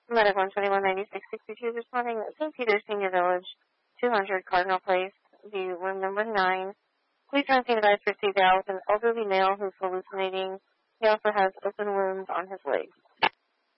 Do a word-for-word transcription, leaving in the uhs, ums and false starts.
Medic one twenty-one ninety-six sixty-two responding at Saint Peter's Senior Village, two hundred Cardinal Place, view room number nine. Please run scene advice for Steve Dow with an elderly male who's hallucinating. He also has open wounds on his legs.